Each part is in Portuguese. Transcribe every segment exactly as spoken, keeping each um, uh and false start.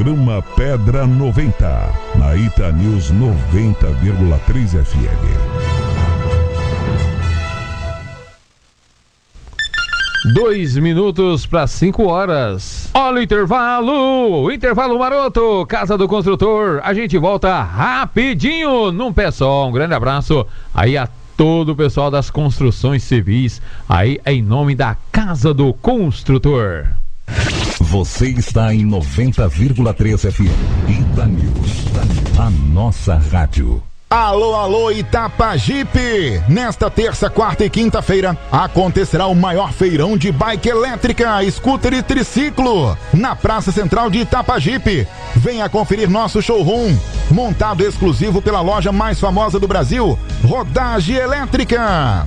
programa Pedra noventa, na Ita News noventa vírgula três F M. Dois minutos para cinco horas. Olha o intervalo, o intervalo maroto, Casa do Construtor. A gente volta rapidinho, num pé só. Um grande abraço aí a todo o pessoal das construções civis, aí em nome da Casa do Construtor. Você está em noventa vírgula três F M. Ita News, a nossa rádio. Alô, alô, Itapajipe! Nesta terça, quarta e quinta-feira acontecerá o maior feirão de bike elétrica, scooter e triciclo na Praça Central de Itapajipe. Venha conferir nosso showroom, montado exclusivo pela loja mais famosa do Brasil, Rodagem Elétrica.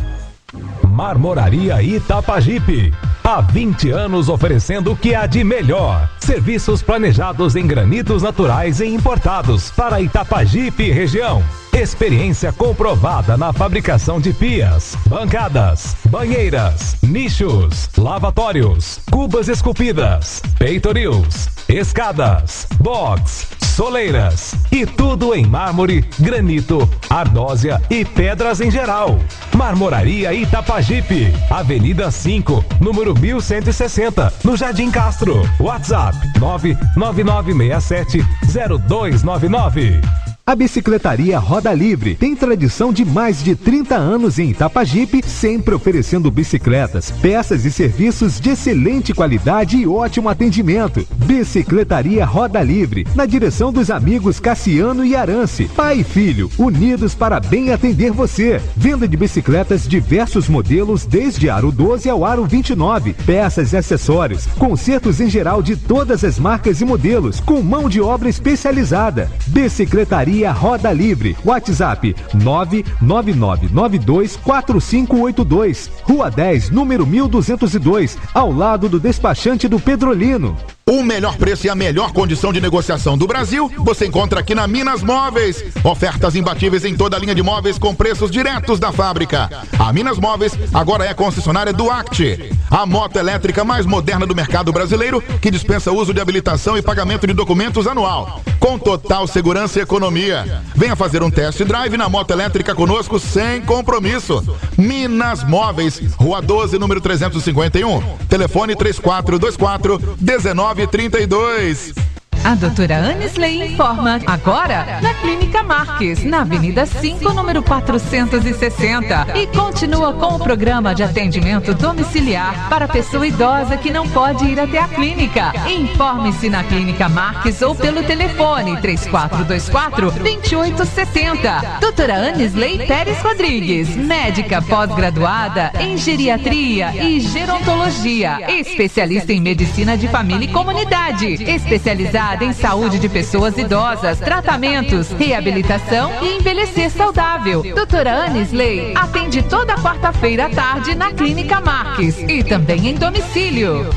Marmoraria Itapajipe. Há vinte anos oferecendo o que há de melhor. Serviços planejados em granitos naturais e importados para Itapajipe e região. Experiência comprovada na fabricação de pias, bancadas, banheiras, nichos, lavatórios, cubas esculpidas, peitorils, escadas, box, soleiras e tudo em mármore, granito, ardósia e pedras em geral. Marmoraria Itapajipe, Avenida cinco, número mil cento e sessenta, no Jardim Castro. WhatsApp nove nove nove seis sete zero dois nove nove. A Bicicletaria Roda Livre tem tradição de mais de trinta anos em Itapajipe, sempre oferecendo bicicletas, peças e serviços de excelente qualidade e ótimo atendimento. Bicicletaria Roda Livre, na direção dos amigos Cassiano e Arance, pai e filho, unidos para bem atender você. Venda de bicicletas diversos modelos, desde aro doze ao aro vinte e nove, peças e acessórios, consertos em geral de todas as marcas e modelos, com mão de obra especializada. Bicicletaria Roda Livre, WhatsApp nove nove nove nove dois quatro cinco oito dois, Rua dez, número mil duzentos e dois, ao lado do despachante do Pedrolino. O melhor preço e a melhor condição de negociação do Brasil você encontra aqui na Minas Móveis. Ofertas imbatíveis em toda a linha de móveis com preços diretos da fábrica. A Minas Móveis agora é concessionária do Act, a moto elétrica mais moderna do mercado brasileiro, que dispensa uso de habilitação e pagamento de documentos anual, com total segurança e economia. Venha fazer um test drive na moto elétrica conosco sem compromisso. Minas Móveis, Rua doze, número trezentos e cinquenta e um. Telefone três quatro dois quatro um nove trinta e dois. A doutora Anisley informa agora na Clínica Marques, na Avenida cinco, número quatrocentos e sessenta, e continua com o programa de atendimento domiciliar para pessoa idosa que não pode ir até a clínica. Informe-se na Clínica Marques ou pelo telefone três quatro dois quatro, dois oito seis zero. Doutora Anisley Pérez Rodrigues, médica pós-graduada em geriatria e gerontologia, especialista em medicina de família e comunidade, especializada em saúde de pessoas idosas, tratamentos, reabilitação e envelhecer saudável. Doutora Anisley atende toda quarta-feira à tarde na Clínica Marques e também em domicílio.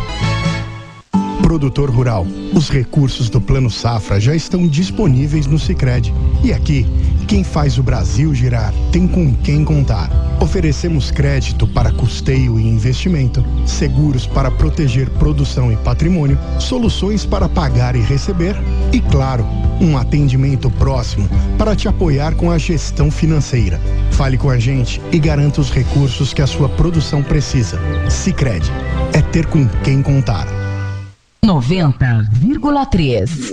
Produtor rural, os recursos do Plano Safra já estão disponíveis no Sicredi. E aqui, quem faz o Brasil girar tem com quem contar. Oferecemos crédito para custeio e investimento, seguros para proteger produção e patrimônio, soluções para pagar e receber e, claro, um atendimento próximo para te apoiar com a gestão financeira. Fale com a gente e garanta os recursos que a sua produção precisa. Sicredi, é ter com quem contar. noventa vírgula três.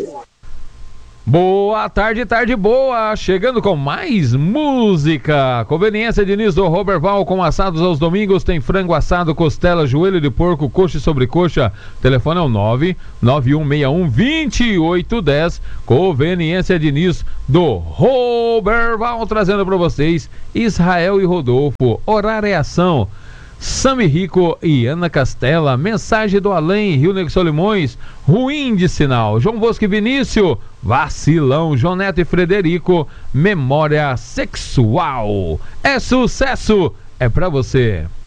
Boa tarde, tarde boa, chegando com mais música. Conveniência Diniz do Roberval, com assados aos domingos, tem frango assado, costela, joelho de porco, coxa e sobrecoxa. Telefone é o nove nove um seis um, dois oito um zero. Conveniência Diniz do Roberval, trazendo para vocês Israel e Rodolfo, Horário e Ação, Sami Rico e Ana Castela, Mensagem do Além, Rio Negro Solimões, Ruim de Sinal, João Bosco e Vinícius, Vacilão, João Neto e Frederico, Memória Sexual. É sucesso, é pra você.